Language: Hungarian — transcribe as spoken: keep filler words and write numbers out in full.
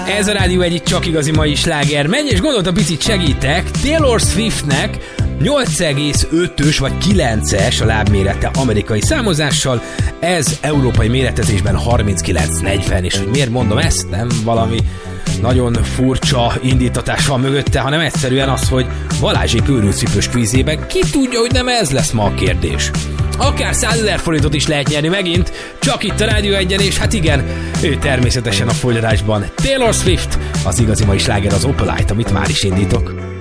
Ez a Rádió egyik csak igazi mai sláger megy, és gondoltam picit segítek. Taylor Swiftnek nyolc egész ötös vagy kilences a lábmérete amerikai számozással, ez európai méretezésben harminckilenc negyven, és hogy miért mondom ezt, nem valami nagyon furcsa indítatás van mögötte, hanem egyszerűen az, hogy Balázsék őrültcipős kvízében ki tudja, hogy nem ez lesz ma a kérdés. Akár százezer forintot is lehet nyerni megint, csak itt a Rádió egyen, és hát igen, ő természetesen a folytatásban. Taylor Swift, az igazi mai sláger az Opalite, amit már is indítok.